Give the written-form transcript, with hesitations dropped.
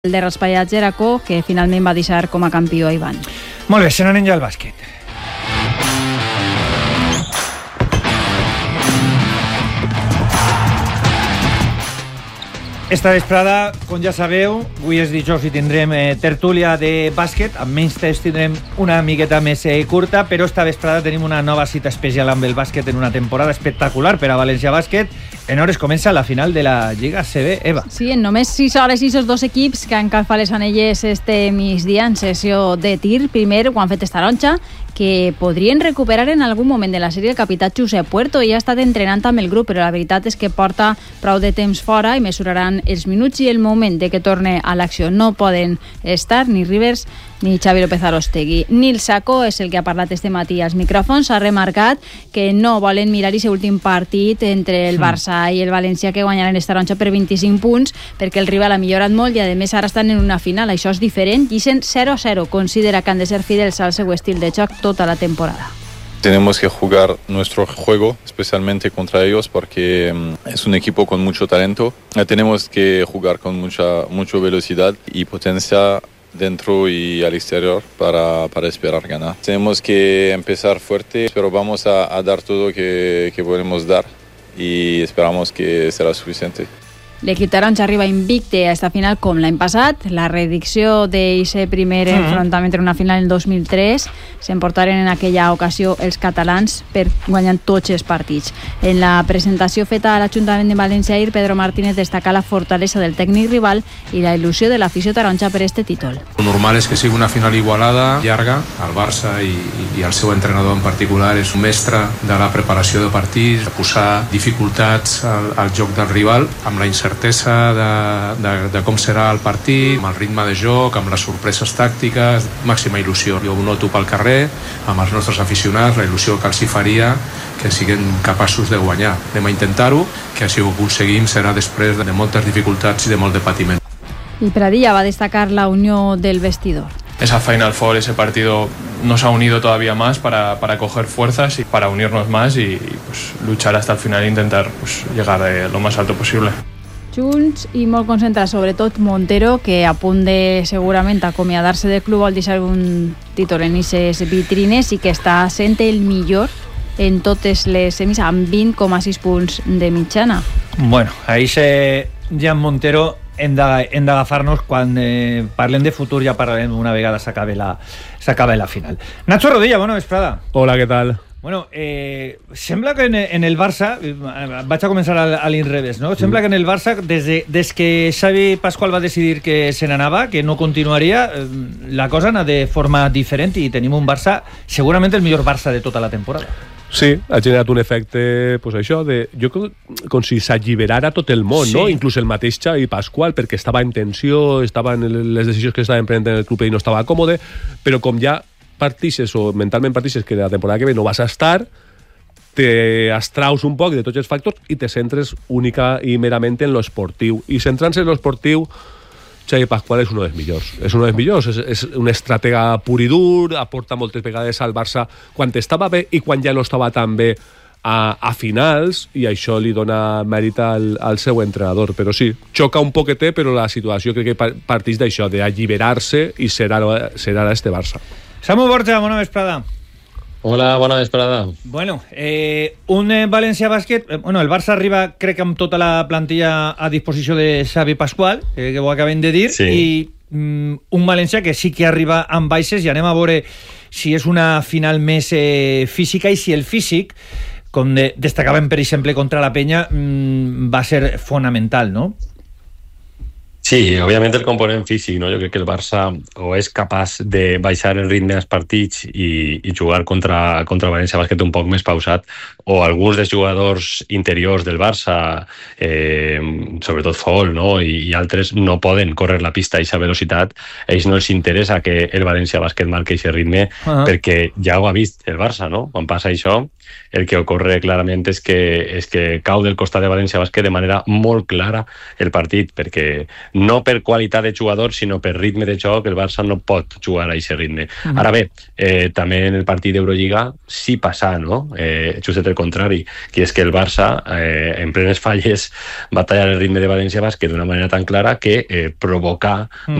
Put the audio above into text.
El de Raspallats Geracó, que finalment va deixar com a campió a Ivan. Molt bé, se n'anem ja al bàsquet. Esta vesprada, com ja sabeu, avui és dijous i tindrem tertúlia de bàsquet. Amb menys temps tindrem una miqueta més curta, però esta vesprada tenim una nova cita especial amb el bàsquet en una temporada espectacular per a València Bàsquet. En hores comença la final de la Lliga CB, Eva. Sí, en només 6 hores i els dos equips que han calfat les anelles este migdia en sessió de tir. Primer ho han fet estaronxa, que podrien recuperar en algun moment de la sèrie el capità Josep Puerto i ha estat entrenant amb el grup, però la veritat és que porta prou de temps fora i mesuraran els minuts i el moment de que torne a l'acció. No poden estar ni Rivers ni Xavi López Arostegui. Nil Sacco és el que ha parlat este matí als micròfons. Ha remarcat que no volen mirar aquest últim partit entre el Barça i el València, que guanyaran esta ronxa per 25 punts, perquè el rival ha millorat molt i a més ara estan en una final. Això és diferent. Llicen 0-0. Considera que han de ser fidels al seu estil de joc toda la temporada. Tenemos que jugar nuestro juego, especialmente contra ellos, porque es un equipo con mucho talento. Tenemos que jugar con mucha velocidad y potencia dentro y al exterior para esperar ganar. Tenemos que empezar fuerte, pero vamos a dar todo que podemos dar y esperamos que será suficiente. L'equip taronja arriba invicte a esta final com l'any passat. La reedició d'aquest primer enfrontament en una final en 2003 s'emportaren en aquella ocasió els catalans per guanyar tots els partits. En la presentació feta a l'Ajuntament de València ahir, Pedro Martínez destaca la fortalesa del tècnic rival i la il·lusió de l'afició taronja per este títol. Lo normal és que sigui una final igualada, llarga. El Barça i el seu entrenador en particular és un mestre de la preparació de partits, de posar dificultats al joc del rival, amb la incertesa de com serà el partit, amb el ritme de joc, amb les sorpreses tàctiques, màxima il·lusió. Jo ho noto pel carrer, amb els nostres aficionats, la il·lusió que els hi faria que siguin capaços de guanyar. Anem a intentar-ho, que si ho aconseguim serà després de moltes dificultats i de molt de patiment. Y Pradilla va a destacar la unión del vestidor. Esa Final Four, ese partido nos ha unido todavía más para coger fuerzas y para unirnos más y pues, luchar hasta el final e intentar pues, llegar lo más alto posible. Junts i molt concentrat, sobretot Montero, que a punt de segurament acomiadar-se del club vol deixar un títol en aquestes vitrines i que està sent el millor en totes les semis amb 20,6 punts de mitjana. Bueno, ahí Jan Montero hem d'agafar-nos quan parlem de futur, ja parlarem una vegada s'acabe la final. Nacho Rodilla, bona vesprada. Hola, què tal? Bueno, sembla que en el Barça, vaig a començar a l'inrevés, no? Sembla que en el Barça, des que Xavi Pascual va decidir que se n'anava, que no continuaria, la cosa anava de forma diferent i tenim un Barça, segurament el millor Barça de tota la temporada. Sí, ha generat un efecte, pues això, jo com si s'alliberara tot el món, sí. No? Inclús el mateix Xavi Pascual, perquè estava en tensió, estaven les decisions que estaven prenent en el club i no estava còmode, però com ja partixes o mentalment partixes que la temporada que ve no vas a estar, te astraus un poc de tots els factors i te centres única i merament en lo esportiu. I centrant-se en lo esportiu, Xavi Pascual és un dels millors. És un dels millors, és un estratega pur i dur, aporta moltes vegades al Barça quan estava bé i quan ja no estava tan bé a finals, i això li dona mèrit al seu entrenador. Però sí, xoca un poquetet, però la situació crec que parteix d'això, d'alliberar-se i ser ara este Barça. Samu Borja, bona vesprada. Hola, bona vesprada. Bueno, un València Bàsquet... Bueno, el Barça arriba, crec que amb tota la plantilla a disposició de Xavi Pascual, que ho acabem de dir, sí. I un València que sí que arriba amb baixes, i anem a veure si és una final més física i si el físic, com destacàvem, per exemple, contra la Penya, va ser fonamental, no? Sí, òbviament el component físic, no? Jo crec que el Barça o és capaç de baixar el ritme dels partits i jugar contra València Bàsquet un poc més pausat, o alguns dels jugadors interiors del Barça, sobretot Fol, no? I altres no poden córrer la pista a aquesta velocitat. A ells no els interessa que el València Bàsquet marqui aquest ritme, perquè ja ho ha vist el Barça, no? Quan passa això, el que ocorre clarament és que cau del costat de València Bàsquet de manera molt clara el partit, perquè no per qualitat de jugador, sinó per ritme de joc. El Barça no pot jugar a aquest ritme. Ara bé, també en el partit d'Eurolliga sí passa, no? Just el contrari, que és que el Barça en plenes falles va tallar el ritme de València Bàsquet d'una manera tan clara que provocar